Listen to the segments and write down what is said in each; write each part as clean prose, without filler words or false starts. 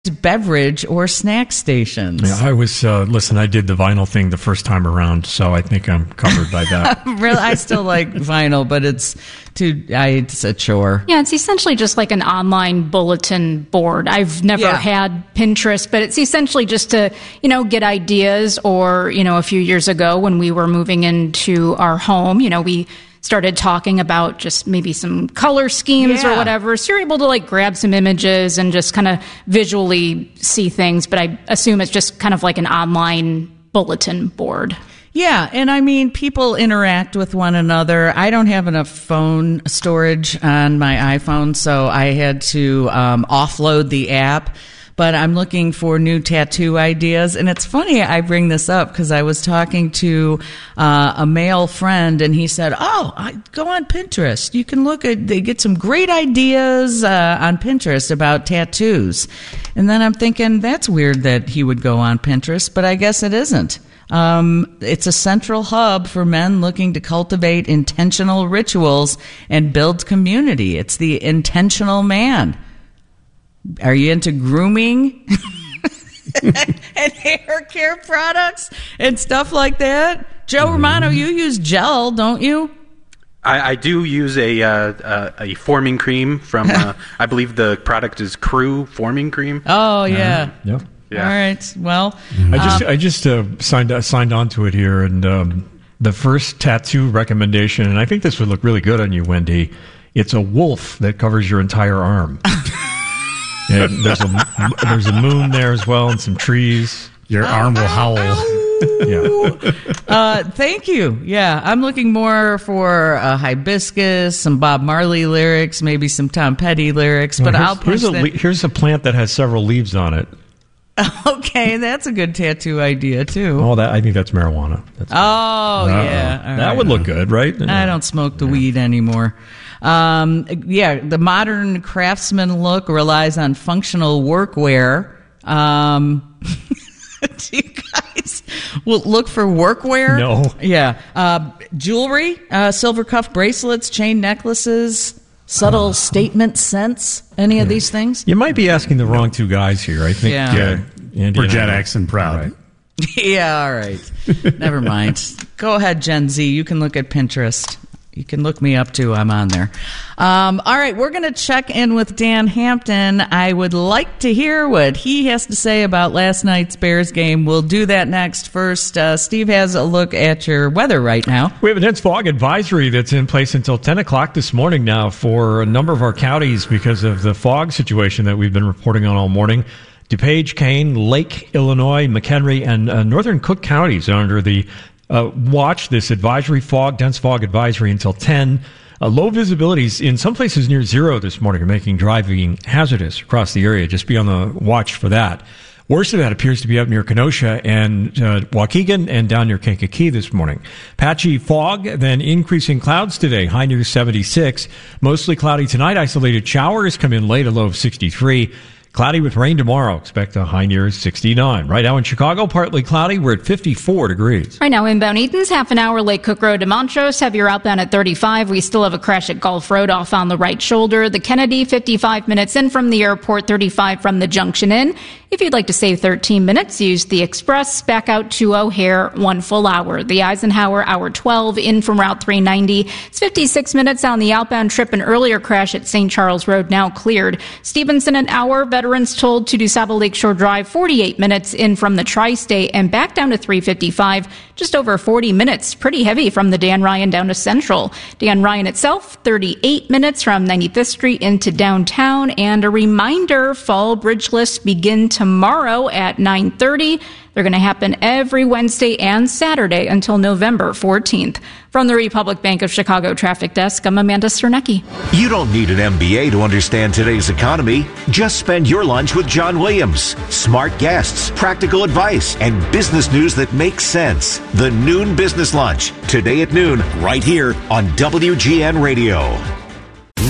beverage or snack stations. Yeah, I was I did the vinyl thing the first time around, so I think I'm covered by that. Really, I still like vinyl, but it's a chore. Yeah, it's essentially just like an online bulletin board. I've never had Pinterest, but it's essentially just to, get ideas. Or, a few years ago when we were moving into our home, we started talking about just maybe some color schemes or whatever. So you're able to grab some images and just kind of visually see things. But I assume it's just kind of like an online bulletin board. Yeah, and people interact with one another. I don't have enough phone storage on my iPhone, so I had to offload the app. But I'm looking for new tattoo ideas. And it's funny I bring this up because I was talking to a male friend, and he said, go on Pinterest. You can they get some great ideas on Pinterest about tattoos. And then I'm thinking, that's weird that he would go on Pinterest, but I guess it isn't. It's a central hub for men looking to cultivate intentional rituals and build community. It's the intentional man. Are you into grooming and hair care products and stuff like that? Joe Romano, you use gel, don't you? I do use a forming cream from, I believe the product is Crew Forming Cream. Oh, yeah. Yep. Yeah. All right. Well, I just signed on to it here, and the first tattoo recommendation, and I think this would look really good on you, Wendy. It's a wolf that covers your entire arm. And there's a moon there as well, and some trees. Your arm will howl. Yeah. Thank you. Yeah, I'm looking more for hibiscus, some Bob Marley lyrics, maybe some Tom Petty lyrics. But here's a plant that has several leaves on it. Okay, that's a good tattoo idea too. Oh, I think that's marijuana. Yeah, that would look good, right? I don't smoke the weed anymore. The modern craftsman look relies on functional workwear. Do you guys will look for workwear? No. Yeah. Jewelry, silver cuff bracelets, chain necklaces, subtle statement scents. Any of these things? You might be asking the wrong two guys here. I think Andy, we're Gen X and proud. Right. Yeah, all right. Never mind. Go ahead, Gen Z. You can look at Pinterest. You can look me up, too. I'm on there. All right, we're going to check in with Dan Hampton. I would like to hear what he has to say about last night's Bears game. We'll do that next. First, Steve has a look at your weather right now. We have a dense fog advisory that's in place until 10 o'clock this morning now for a number of our counties because of the fog situation that we've been reporting on all morning. DuPage, Kane, Lake, Illinois, McHenry, and northern Cook counties are under the watch, this dense fog advisory until 10. Low visibilities in some places near zero this morning are making driving hazardous across the area. Just be on the watch for that. Worst of that appears to be up near Kenosha and Waukegan and down near Kankakee this morning. Patchy fog, then increasing clouds today, high near 76. Mostly cloudy tonight. Isolated showers come in late, a low of 63. Cloudy with rain tomorrow. Expect a high near 69. Right now in Chicago, partly cloudy. We're at 54 degrees. Right now inbound Eaton's, half an hour, Lake Cook Road to Montrose. Heavier outbound at 35. We still have a crash at Gulf Road off on the right shoulder. The Kennedy, 55 minutes in from the airport, 35 from the junction in. If you'd like to save 13 minutes, use the Express back out to O'Hare, 1 full hour. The Eisenhower, hour 12 in from Route 390. It's 56 minutes on the outbound trip. An earlier crash at St. Charles Road now cleared. Stevenson, an hour. Veterans told to DuSable Lakeshore Drive, 48 minutes in from the Tri-State and back down to 355. Just over 40 minutes. Pretty heavy from the Dan Ryan down to Central. Dan Ryan itself, 38 minutes from 95th Street into downtown. And a reminder, fall bridge lists begin tomorrow at 9:30. They're going to happen every Wednesday and Saturday until November 14th. From the Republic Bank of Chicago Traffic Desk, I'm Amanda Cernecki. You don't need an MBA to understand today's economy. Just spend your lunch with John Williams. Smart guests, practical advice, and business news that makes sense. The Noon Business Lunch, today at noon, right here on WGN Radio. Leland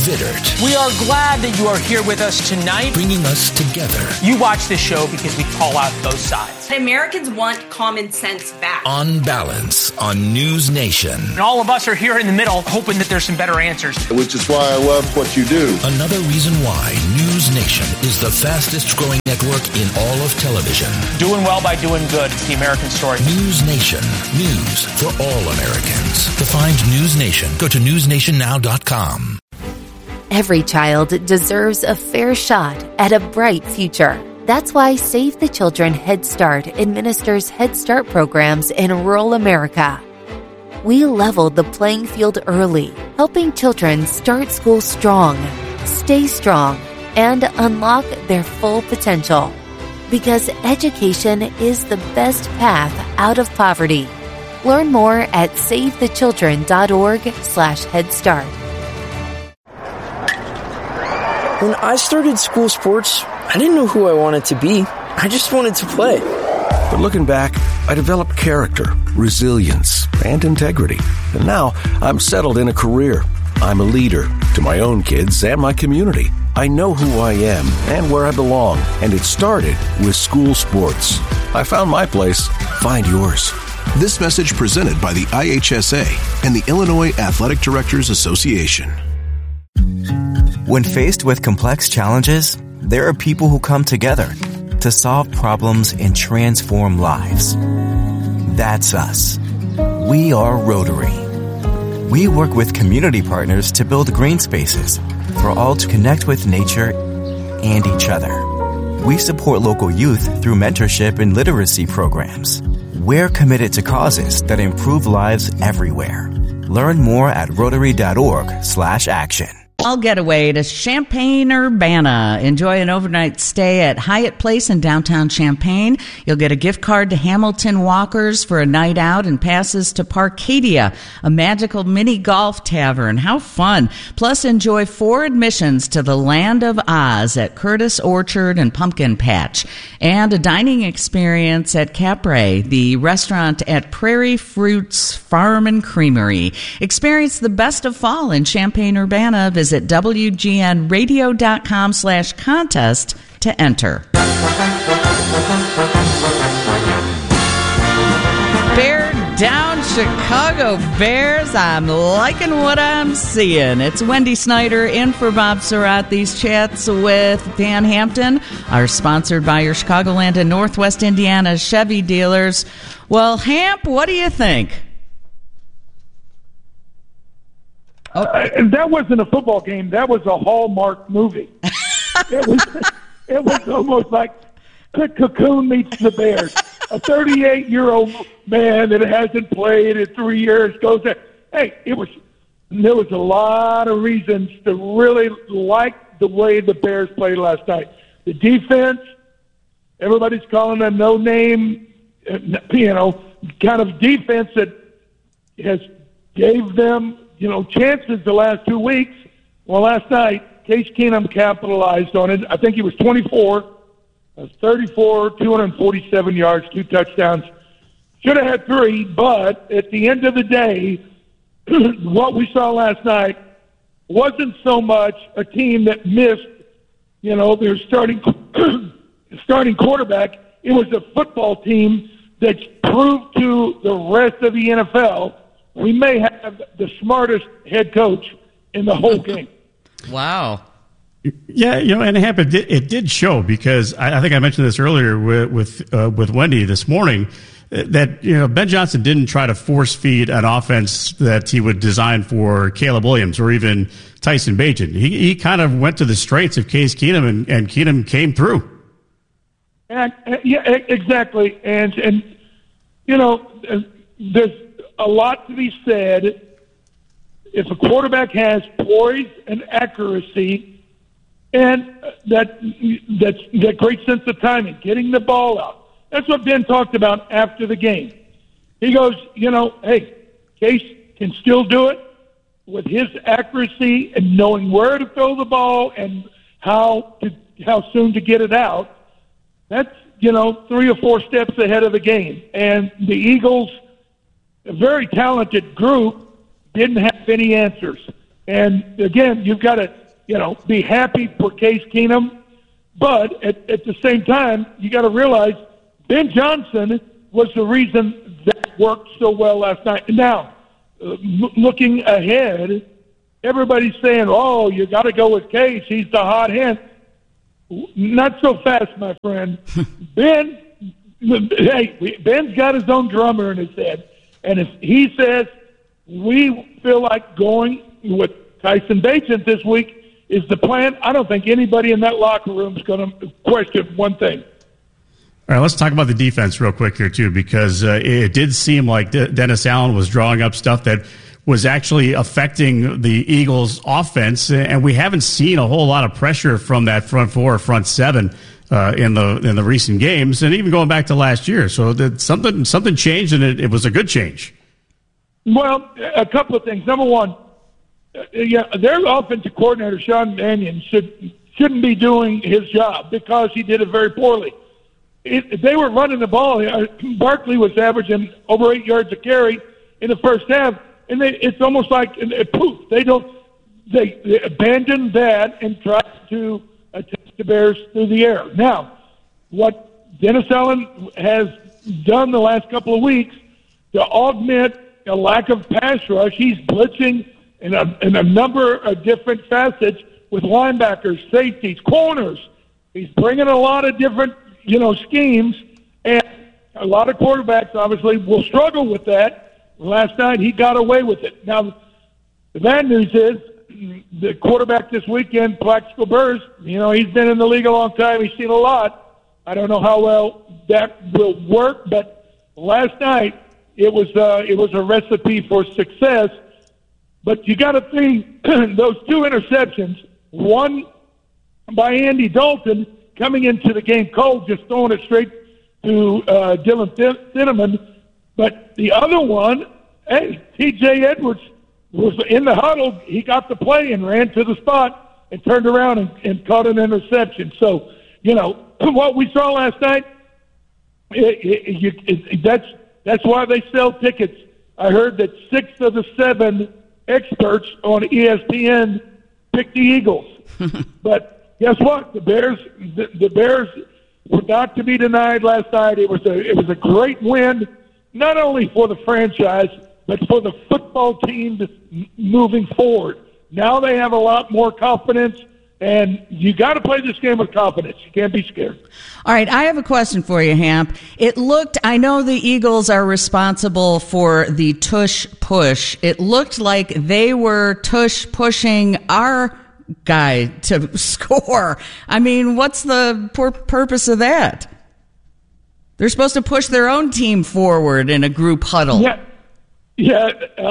Vittert. We are glad that you are here with us tonight. Bringing us together. You watch this show because we call out both sides. Americans want common sense back. On Balance on News Nation. And all of us are here in the middle hoping that there's some better answers. Which is why I love what you do. Another reason why News Nation is the fastest growing network in all of television. Doing well by doing good. It's the American story. News Nation. News for all Americans. To find News Nation, go to newsnationnow.com. Every child deserves a fair shot at a bright future. That's why Save the Children Head Start administers Head Start programs in rural America. We leveled the playing field early, helping children start school strong, stay strong, and unlock their full potential. Because education is the best path out of poverty. Learn more at savethechildren.org/Head Start. When I started school sports, I didn't know who I wanted to be. I just wanted to play. But looking back, I developed character, resilience, and integrity. And now I'm settled in a career. I'm a leader to my own kids and my community. I know who I am and where I belong, and it started with school sports. I found my place. Find yours. This message presented by the IHSA and the Illinois Athletic Directors Association. When faced with complex challenges, there are people who come together to solve problems and transform lives. That's us. We are Rotary. We work with community partners to build green spaces for all to connect with nature and each other. We support local youth through mentorship and literacy programs. We're committed to causes that improve lives everywhere. Learn more at Rotary.org/action. I'll get away to Champaign-Urbana. Enjoy an overnight stay at Hyatt Place in downtown Champaign. You'll get a gift card to Hamilton Walkers for a night out and passes to Parcadia, a magical mini golf tavern. How fun. Plus, enjoy 4 admissions to the Land of Oz at Curtis Orchard and Pumpkin Patch. And a dining experience at Capre, the restaurant at Prairie Fruits Farm and Creamery. Experience the best of fall in Champaign-Urbana. Visit WGNradio.com/contest to enter. Bear down, Chicago Bears. I'm liking what I'm seeing. It's Wendy Snyder in for Bob Surratt. These chats with Dan Hampton are sponsored by your Chicagoland and Northwest Indiana Chevy dealers. Well, Hamp, what do you think? That wasn't a football game. That was a Hallmark movie. It was almost like Cocoon meets the Bears. A 38-year-old man that hasn't played in 3 years goes there. Hey, there was a lot of reasons to really like the way the Bears played last night. The defense, everybody's calling a no-name, kind of defense that has gave them chances the last 2 weeks. Well, last night, Case Keenum capitalized on it. I think he was 24, 34, 247 yards, 2 touchdowns. Should have had 3, but at the end of the day, what we saw last night wasn't so much a team that missed, their starting quarterback. It was a football team that proved to the rest of the NFL we may have the smartest head coach in the whole game. Wow. Yeah, and it did show, because I think I mentioned this earlier with Wendy this morning, that Ben Johnson didn't try to force feed an offense that he would design for Caleb Williams or even Tyson Bagent. He kind of went to the strengths of Case Keenum, and Keenum came through. Yeah, exactly. And there's a lot to be said. If a quarterback has poise and accuracy and that great sense of timing, getting the ball out. That's what Ben talked about after the game. He goes, hey, Case can still do it with his accuracy and knowing where to throw the ball and how soon to get it out. That's, 3 or 4 steps ahead of the game. And the Eagles, a very talented group, didn't have any answers. And again, you've got to be happy for Case Keenum. But at the same time, you got to realize Ben Johnson was the reason that worked so well last night. Now, looking ahead, everybody's saying, "Oh, you got to go with Case. He's the hot hand." Not so fast, my friend. Ben's got his own drummer in his head, and if he says we feel like going with Tyson Bagent this week is the plan, I don't think anybody in that locker room is going to question one thing. All right, let's talk about the defense real quick here, too, because it did seem like Dennis Allen was drawing up stuff that was actually affecting the Eagles' offense, and we haven't seen a whole lot of pressure from that front four or front seven in the recent games, and even going back to last year. So something changed, and it was a good change. Well, a couple of things. Number one, their offensive coordinator, Sean Mannion, shouldn't be doing his job because he did it very poorly. They were running the ball. Barkley was averaging over 8 yards a carry in the first half, and it's almost like poof. They abandoned that and tried to attack the Bears through the air. Now, what Dennis Allen has done the last couple of weeks to augment a lack of pass rush, he's blitzing in a number of different facets with linebackers, safeties, corners. He's bringing a lot of different, schemes, and a lot of quarterbacks obviously will struggle with that. Last night he got away with it. Now, the bad news is the quarterback this weekend, Plaxico Burress, he's been in the league a long time. He's seen a lot. I don't know how well that will work, but last night it was a recipe for success. But you got to think those two interceptions, one by Andy Dalton coming into the game cold, just throwing it straight to Dylan Cinnamon. But the other one, T.J. Edwards was in the huddle. He got the play and ran to the spot and turned around and caught an interception. So, what we saw last night, that's why they sell tickets. I heard that 6 of the 7 experts on ESPN picked the Eagles. But guess what? The Bears were not to be denied last night. It was a great win, not only for the franchise, but for the football team moving forward. Now they have a lot more confidence, and you got to play this game with confidence. You can't be scared. All right, I have a question for you, Hamp. I know the Eagles are responsible for the tush push. It looked like they were tush pushing our guy to score. I mean, what's the purpose of that? They're supposed to push their own team forward in a group huddle. Yeah,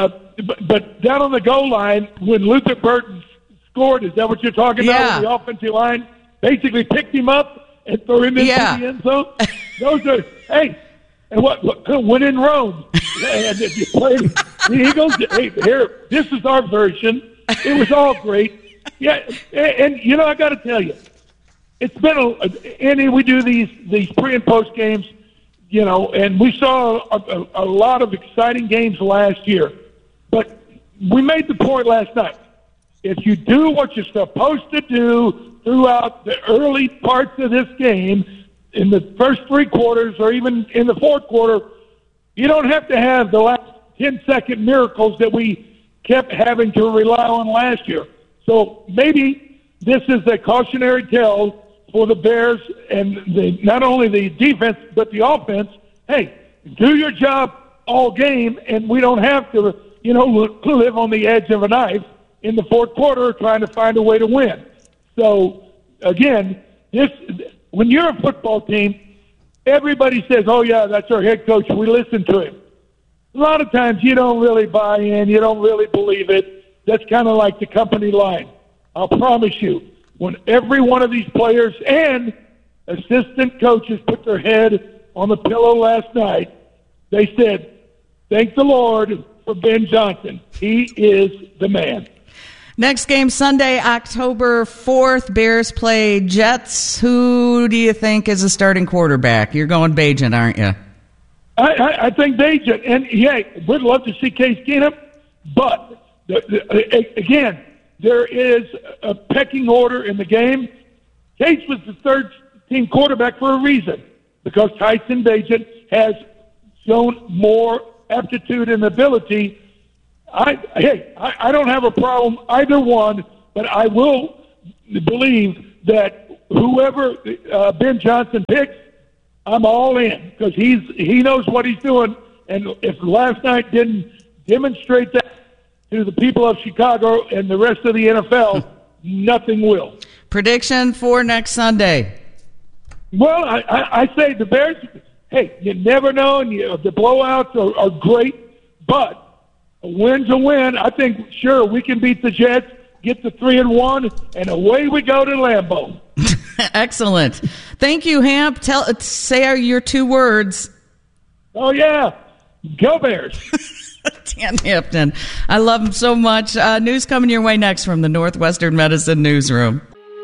but down on the goal line, when Luther Burton scored, is that what you're talking about? The offensive line basically picked him up and threw him into the end zone. Those are, and what when in Rome, and if you play the Eagles, here, this is our version. It was all great. Yeah, and I got to tell you, it's been Andy, we do these pre and post games, and we saw a lot of exciting games last year. But we made the point last night. If you do what you're supposed to do throughout the early parts of this game, in the first 3 quarters or even in the fourth quarter, you don't have to have the last 10-second miracles that we kept having to rely on last year. So maybe this is a cautionary tale for the Bears and not only the defense but the offense. Hey, do your job all game, and we don't have to, live on the edge of a knife in the fourth quarter trying to find a way to win. So, again, when you're a football team, everybody says, oh, yeah, that's our head coach. We listen to him. A lot of times you don't really buy in. You don't really believe it. That's kind of like the company line. I'll promise you, when every one of these players and assistant coaches put their head on the pillow last night, they said, thank the Lord for Ben Johnson. He is the man. Next game Sunday, October 4th, Bears play Jets. Who do you think is a starting quarterback? You're going Bagent, aren't you? I think Bagent. And, we'd love to see Case Keenum. But, again, there is a pecking order in the game. Case was the third-team quarterback for a reason, because Tyson Bagent has shown more aptitude and ability. I don't have a problem either one, but I will believe that whoever Ben Johnson picks, I'm all in, because he knows what he's doing. And if last night didn't demonstrate that to the people of Chicago and the rest of the NFL, nothing will. Prediction for next Sunday. Well, I say the Bears, hey, you never know, and the blowouts are great, but a win's a win. I think, sure, we can beat the Jets, get to 3-1, and away we go to Lambeau. Excellent. Thank you, Hamp. Say your 2 words. Oh, yeah. Go Bears. Dan Hampton. I love him so much. News coming your way next from the Northwestern Medicine Newsroom.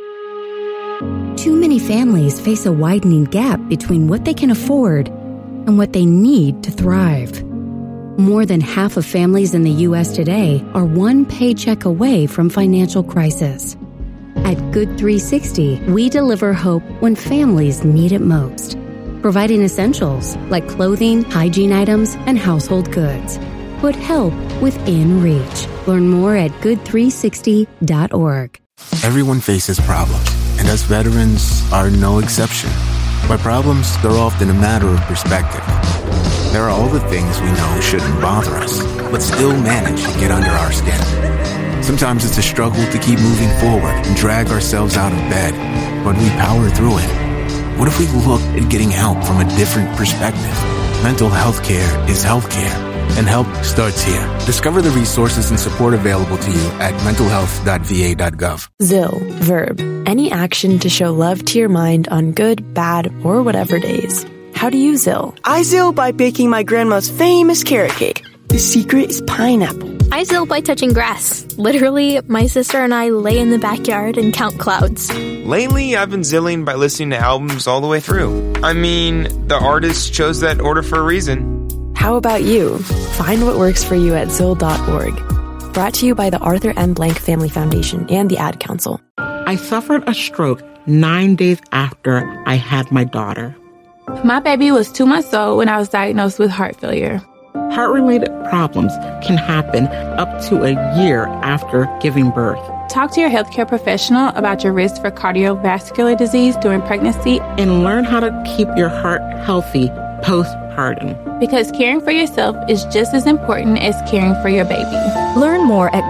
Too many families face a widening gap between what they can afford and what they need to thrive. More than half of families in the U.S. today are one paycheck away from financial crisis. At Good 360, we deliver hope when families need it most, providing essentials like clothing, hygiene items, and household goods. Put help within reach. Learn more at good360.org. Everyone faces problems, and us veterans are no exception. By problems, they're often a matter of perspective. There are all the things we know shouldn't bother us, but still manage to get under our skin. Sometimes it's a struggle to keep moving forward and drag ourselves out of bed, but we power through it. What if we looked at getting help from a different perspective? Mental health care is health care, and help starts here. Discover the resources and support available to you at mentalhealth.va.gov. ZIL. Verb. Any action to show love to your mind on good, bad, or whatever days. How do you ZIL? I ZIL by baking my grandma's famous carrot cake. The secret is pineapple. I ZIL by touching grass. Literally, my sister and I lay in the backyard and count clouds. Lately, I've been zilling by listening to albums all the way through. I mean, the artist chose that order for a reason. How about you? Find what works for you at ZIL.org. Brought to you by the Arthur M. Blank Family Foundation and the Ad Council. I suffered a stroke 9 days after I had my daughter. My baby was 2 months old when I was diagnosed with heart failure. Heart-related problems can happen up to a year after giving birth. Talk to your healthcare professional about your risk for cardiovascular disease during pregnancy and learn how to keep your heart healthy postpartum. Because caring for yourself is just as important as caring for your baby. Learn more at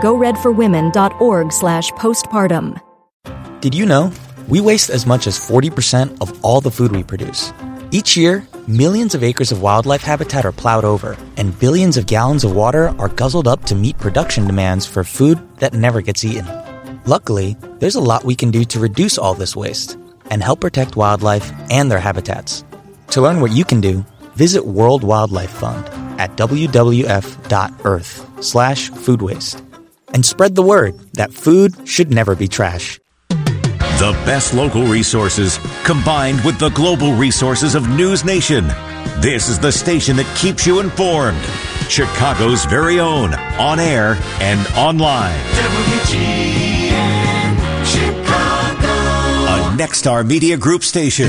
goredforwomen.org/postpartum. Did you know we waste as much as 40% of all the food we produce? Each year, millions of acres of wildlife habitat are plowed over, and billions of gallons of water are guzzled up to meet production demands for food that never gets eaten. Luckily, there's a lot we can do to reduce all this waste and help protect wildlife and their habitats. To learn what you can do, visit World Wildlife Fund at wwf.earth/food waste. And spread the word that food should never be trash. The best local resources combined with the global resources of News Nation. This is the station that keeps you informed. Chicago's very own, on air and online. WGN Chicago. A Nexstar Media Group station.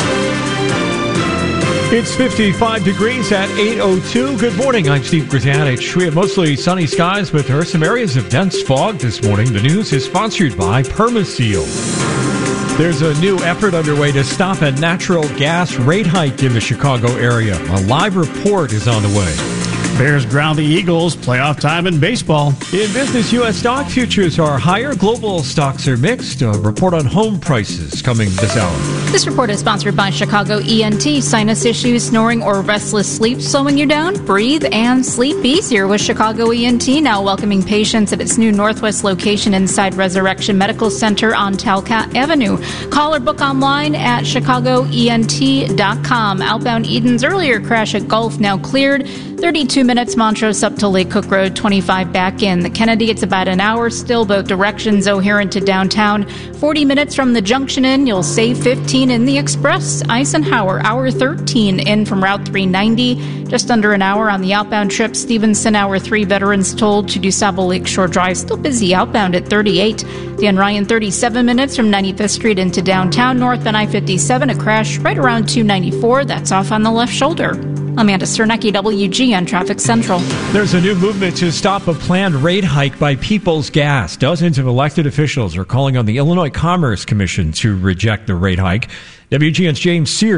It's 55 degrees at 8:02. Good morning. I'm Steve Gratanich. We have mostly sunny skies, but there are some areas of dense fog this morning. The news is sponsored by Permaseal. There's a new effort underway to stop a natural gas rate hike in the Chicago area. A live report is on the way. Bears ground the Eagles. Playoff time in baseball. In business, U.S. stock futures are higher. Global stocks are mixed. A report on home prices coming this hour. This report is sponsored by Chicago ENT. Sinus issues, snoring, or restless sleep slowing you down? Breathe and sleep easier with Chicago ENT, now welcoming patients at its new Northwest location inside Resurrection Medical Center on Talcott Avenue. Call or book online at chicagoent.com. Outbound Eden's earlier crash at Gulf now cleared. 32 minutes Montrose up to Lake Cook Road, 25 back in. The Kennedy, it's about an hour still both directions, O'Hare into downtown. 40 minutes from the Junction in, you'll save 15 in the Express. Eisenhower, hour 13 in from Route 390. Just under an hour on the outbound trip. Stevenson, hour 3, Veterans told to DuSable Lakeshore Drive. Still busy outbound at 38. Dan Ryan, 37 minutes from 95th Street into downtown. Northbound I-57, a crash right around 294. That's off on the left shoulder. Amanda Sternecki, WG on Traffic Central. There's a new movement to stop a planned rate hike by Peoples Gas. Dozens of elected officials are calling on the Illinois Commerce Commission to reject the rate hike. WGN's James Sears